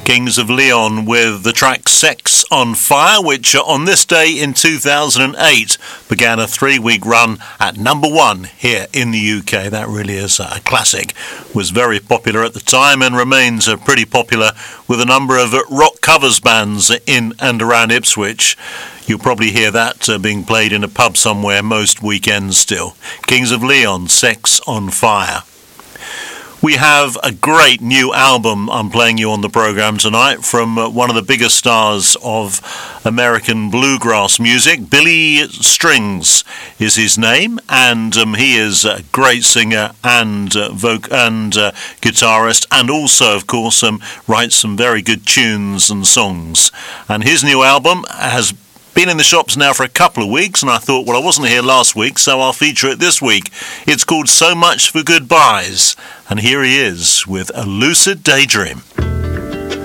Kings of Leon with the track Sex on Fire, which on this day in 2008 began a 3-week run at number 1 here in the UK. That really is a classic. Was very popular at the time and remains pretty popular with a number of rock covers bands in and around Ipswich. You'll probably hear that being played in a pub somewhere most weekends still. Kings of Leon, Sex on Fire. We have a great new album I'm playing you on the programme tonight from one of the biggest stars of American bluegrass music. Billy Strings is his name, and he is a great singer and guitarist, and also, of course, writes some very good tunes and songs. And his new album has been in the shops now for a couple of weeks, and I thought, well, I wasn't here last week, so I'll feature it this week. It's called So Much for Goodbyes, and here he is with A Lucid Daydream.